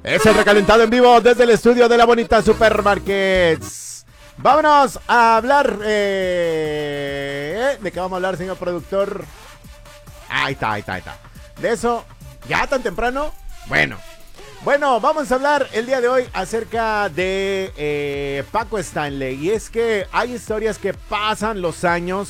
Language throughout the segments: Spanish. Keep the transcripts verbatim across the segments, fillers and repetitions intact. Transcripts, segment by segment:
Es el recalentado en vivo desde el estudio de la bonita Supermarkets. Vámonos a hablar. Eh, ¿De qué vamos a hablar, señor productor? Ahí está, ahí está, ahí está. De eso, ¿ya tan temprano? Bueno. Bueno, vamos a hablar el día de hoy acerca de eh, Paco Stanley. Y es que hay historias que pasan los años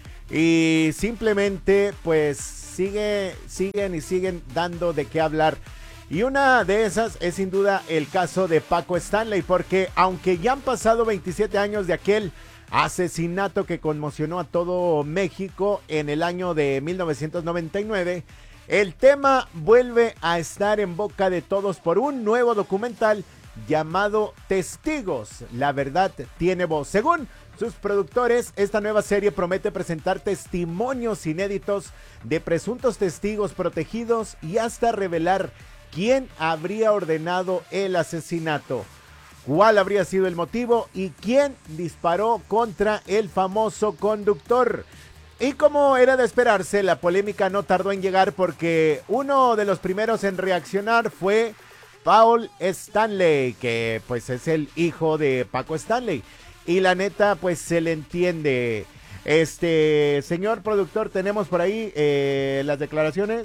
y simplemente pues sigue, siguen y siguen dando de qué hablar. Y una de esas es sin duda el caso de Paco Stanley, porque aunque ya han pasado veintisiete años de aquel asesinato que conmocionó a todo México en el año de mil novecientos noventa y nueve, el tema vuelve a estar en boca de todos por un nuevo documental llamado Testigos. La verdad tiene voz. Según sus productores, esta nueva serie promete presentar testimonios inéditos de presuntos testigos protegidos y hasta revelar quién habría ordenado el asesinato, cuál habría sido el motivo y quién disparó contra el famoso conductor. Y como era de esperarse, la polémica no tardó en llegar porque uno de los primeros en reaccionar fue Paul Stanley, que pues es el hijo de Paco Stanley. Y la neta, pues se le entiende. Este, señor productor, tenemos por ahí eh, las declaraciones.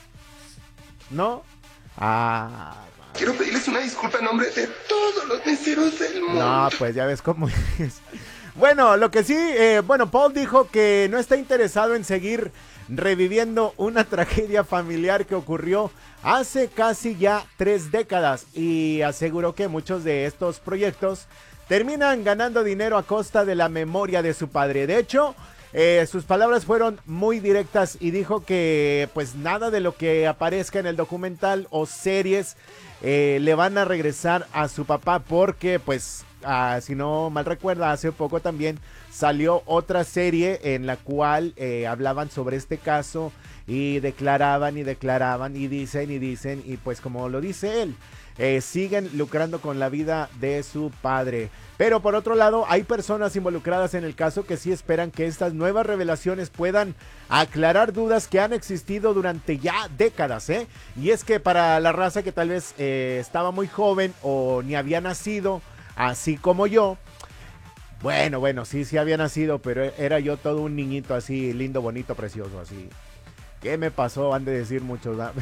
¿No? Ah, quiero pedirles una disculpa en nombre de todos los meseros del mundo. No, pues ya ves cómo es. Bueno, lo que sí, eh, bueno, Paul dijo que no está interesado en seguir reviviendo una tragedia familiar que ocurrió hace casi ya tres décadas y aseguró que muchos de estos proyectos terminan ganando dinero a costa de la memoria de su padre. De hecho, Eh, sus palabras fueron muy directas y dijo que pues nada de lo que aparezca en el documental o series eh, le van a regresar a su papá porque pues ah, si no mal recuerda, hace poco también salió otra serie en la cual eh, hablaban sobre este caso y declaraban y declaraban y dicen y dicen y pues como lo dice él, eh, siguen lucrando con la vida de su padre. Pero por otro lado, hay personas involucradas en el caso que sí esperan que estas nuevas revelaciones puedan aclarar dudas que han existido durante ya décadas, ¿eh? Y es que para la raza que tal vez eh, estaba muy joven o ni había nacido, así como yo, bueno, bueno, sí, sí había nacido, pero era yo todo un niñito así, lindo, bonito, precioso, así. ¿Qué me pasó? Han de decir muchos, ¿verdad?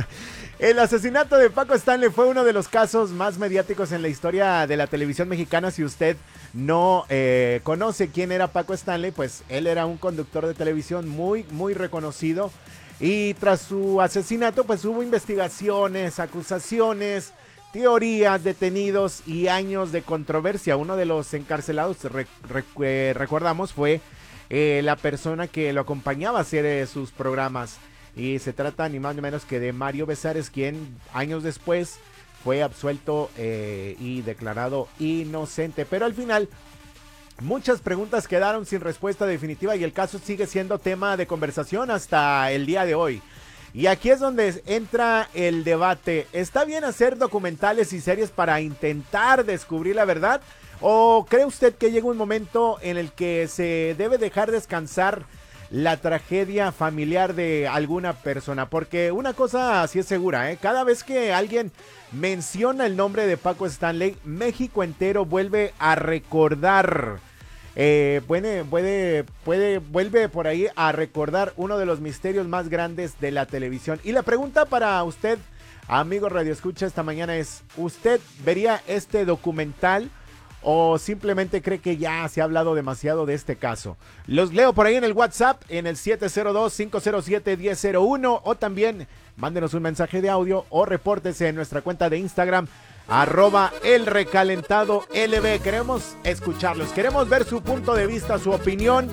El asesinato de Paco Stanley fue uno de los casos más mediáticos en la historia de la televisión mexicana. Si usted no eh, conoce quién era Paco Stanley, pues él era un conductor de televisión muy, muy reconocido. Y tras su asesinato, pues hubo investigaciones, acusaciones, teorías, detenidos y años de controversia. Uno de los encarcelados, re, re, recordamos, fue Eh, la persona que lo acompañaba a hacer eh, sus programas, y se trata ni más ni menos que de Mario Besares, quien años después fue absuelto eh, y declarado inocente, pero al final muchas preguntas quedaron sin respuesta definitiva y el caso sigue siendo tema de conversación hasta el día de hoy. Y aquí es donde entra el debate. ¿Está bien hacer documentales y series para intentar descubrir la verdad? ¿O cree usted que llega un momento en el que se debe dejar descansar la tragedia familiar de alguna persona? Porque una cosa sí es segura, ¿eh? Cada vez que alguien menciona el nombre de Paco Stanley, México entero vuelve a recordar, eh, puede, puede, puede, vuelve por ahí a recordar uno de los misterios más grandes de la televisión. Y la pregunta para usted, amigo Radio Escucha, esta mañana es: ¿usted vería este documental o simplemente cree que ya se ha hablado demasiado de este caso? Los leo por ahí en el WhatsApp, en el siete cero dos, cinco cero siete, uno cero cero uno, o también mándenos un mensaje de audio o repórtese en nuestra cuenta de Instagram, arroba el recalentado L B. Queremos escucharlos, queremos ver su punto de vista, su opinión,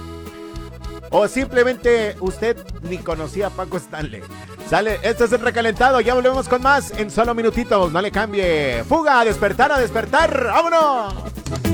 o simplemente usted ni conocía a Paco Stanley. Sale, este es el recalentado, ya volvemos con más en solo minutitos, no le cambie. Fuga, a despertar, a despertar, ¡vámonos!